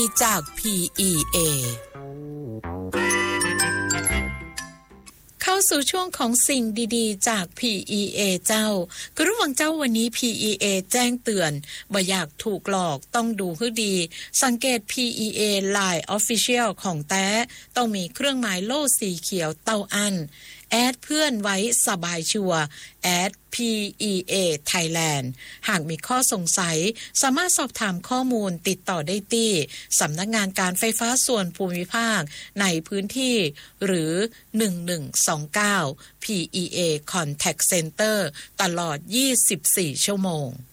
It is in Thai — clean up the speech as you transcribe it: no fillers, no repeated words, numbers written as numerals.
จาก PEA เข้าสู่ช่วงของสิ่งดีๆจาก PEA เจ้ากระวังเจ้าวันนี้ PEA แจ้งเตือนบ่อยากถูกหลอกต้องดูให้ดีสังเกต PEA Line Official ของแท้ต้องมีเครื่องหมายโล่สีเขียวเต้าอันแอดเพื่อนไว้สบายชัวร์แอด PEA Thailand หากมีข้อสงสัยสามารถสอบถามข้อมูลติดต่อได้ที่สำนักงานการไฟฟ้าส่วนภูมิภาคในพื้นที่หรือ1129 PEA Contact Center ตลอด24ชั่วโมง